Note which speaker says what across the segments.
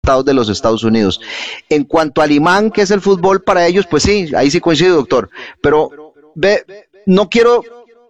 Speaker 1: de los Estados Unidos. En cuanto al imán que es el fútbol para ellos, pues sí, ahí sí coincido, doctor, pero no quiero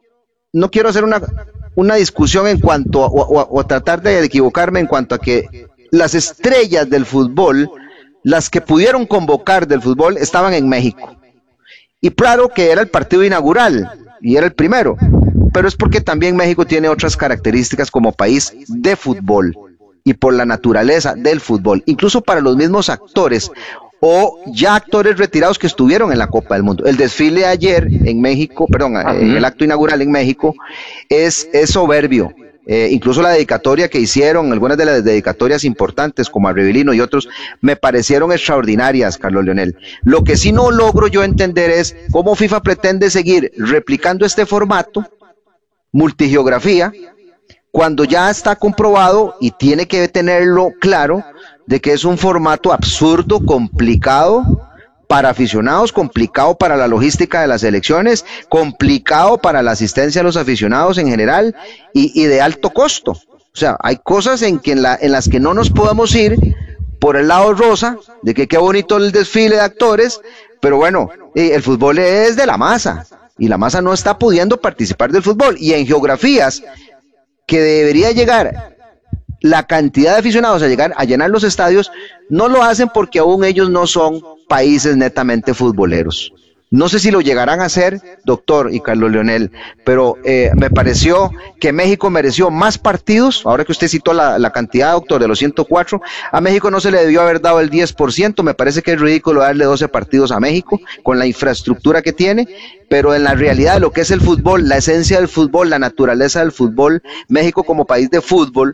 Speaker 1: hacer una discusión en cuanto o tratar de equivocarme en cuanto a que las estrellas del fútbol, las que pudieron convocar del fútbol, estaban en México. Y claro que era el partido inaugural y era el primero, pero es porque también México tiene otras características como país de fútbol y por la naturaleza del fútbol, incluso para los mismos actores o ya actores retirados que estuvieron en la Copa del Mundo. El desfile ayer en México, perdón, el acto inaugural en México es soberbio. Incluso la dedicatoria que hicieron, algunas de las dedicatorias importantes como a Rivelino y otros, me parecieron extraordinarias, Carlos Leonel. Lo que sí no logro yo entender es cómo FIFA pretende seguir replicando este formato, multigeografía, cuando ya está comprobado y tiene que tenerlo claro de que es un formato absurdo, complicado para aficionados, complicado para la logística de las elecciones, complicado para la asistencia a los aficionados en general y de alto costo. O sea, hay cosas en las que no nos podemos ir por el lado rosa, de que qué bonito el desfile de actores, pero bueno, el fútbol es de la masa y la masa no está pudiendo participar del fútbol y en geografías que debería llegar la cantidad de aficionados a llenar los estadios, no lo hacen porque aún ellos no son países netamente futboleros. No sé si lo llegarán a hacer, doctor y Carlos Leonel, pero me pareció que México mereció más partidos. Ahora que usted citó la cantidad, doctor, de los 104, a México no se le debió haber dado el 10%, me parece que es ridículo darle 12 partidos a México, con la infraestructura que tiene, pero en la realidad lo que es el fútbol, la esencia del fútbol, la naturaleza del fútbol, México como país de fútbol,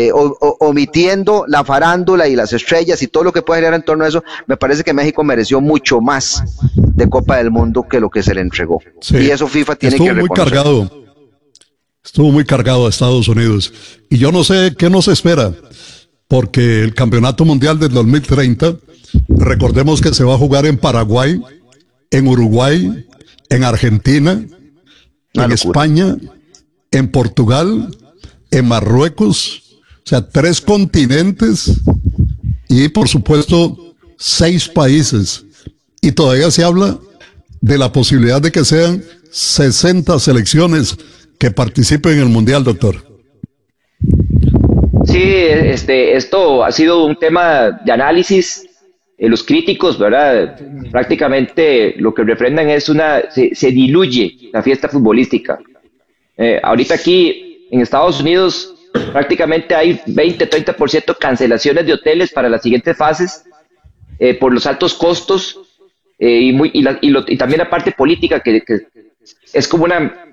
Speaker 1: omitiendo la farándula y las estrellas y todo lo que puede generar en torno a eso, me parece que México mereció mucho más de Copa del Mundo que lo que se le entregó. Sí, y eso FIFA tiene que reconocer.
Speaker 2: Estuvo muy cargado a Estados Unidos. Y yo no sé qué nos espera, porque el Campeonato Mundial del 2030, recordemos que se va a jugar en Paraguay, en Uruguay, en Argentina, en España, en Portugal, en Marruecos, o sea, 3 continentes y por supuesto 6 países. Y todavía se habla de la posibilidad de que sean 60 selecciones que participen en el Mundial, doctor.
Speaker 3: Sí, esto ha sido un tema de análisis. Los críticos, ¿verdad? Prácticamente lo que refrendan es se diluye la fiesta futbolística. Ahorita aquí en Estados Unidos prácticamente hay 20-30% cancelaciones de hoteles para las siguientes fases por los altos costos y también la parte política que es como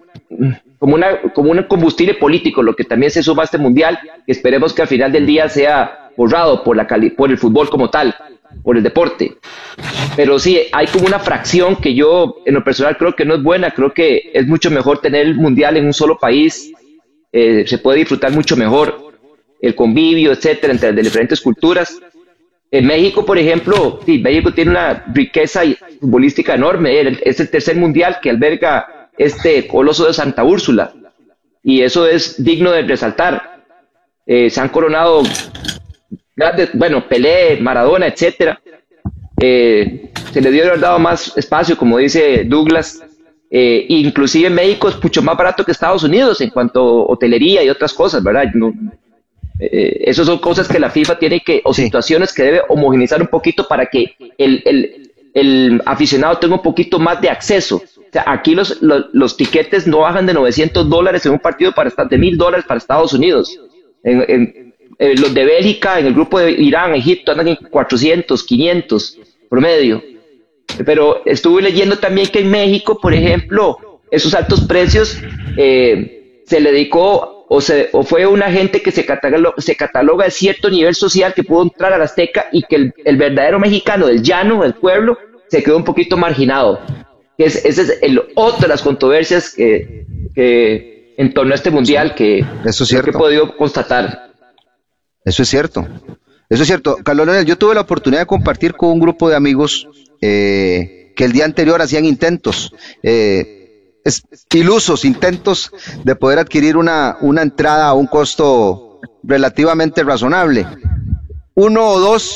Speaker 3: un combustible político lo que también se suma a este mundial, que esperemos que al final del día sea borrado por el fútbol como tal, por el deporte. Pero sí, hay como una fracción que yo en lo personal creo que no es buena. Creo que es mucho mejor tener el mundial en un solo país. Se puede disfrutar mucho mejor el convivio, etcétera, entre las diferentes culturas. En México, por ejemplo, sí, México tiene una riqueza futbolística enorme. Es el tercer mundial que alberga este Coloso de Santa Úrsula y eso es digno de resaltar. Se han coronado grandes, Pelé, Maradona, etcétera. Se le dio haber dado más espacio, como dice Douglas. Inclusive México es mucho más barato que Estados Unidos en cuanto a hotelería y otras cosas, ¿verdad? Esas son cosas que la FIFA tiene situaciones que debe homogeneizar un poquito para que el aficionado tenga un poquito más de acceso. O sea, aquí los tiquetes no bajan de $900 en un partido de $1,000 para Estados Unidos. Los de Bélgica, en el grupo de Irán, Egipto, andan en 400, 500 promedio. Pero estuve leyendo también que en México, por ejemplo, esos altos precios se le dedicó o fue una gente que se cataloga de cierto nivel social que pudo entrar a la Azteca y que el verdadero mexicano del llano, del pueblo, se quedó un poquito marginado. Esa es otra de las controversias que en torno a este mundial que he podido constatar.
Speaker 1: Eso es cierto. Eso es cierto. Carlos Leonel, yo tuve la oportunidad de compartir con un grupo de amigos que el día anterior hacían intentos, ilusos intentos de poder adquirir una entrada a un costo relativamente razonable. 1 o 2